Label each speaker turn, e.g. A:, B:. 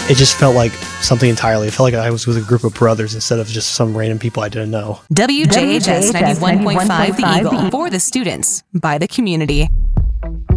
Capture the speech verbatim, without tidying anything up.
A: It just felt like something entirely. It felt like I was with a group of brothers instead of just some random people I didn't know.
B: W J H S ninety-one point five The Eagle. For the students, by the community.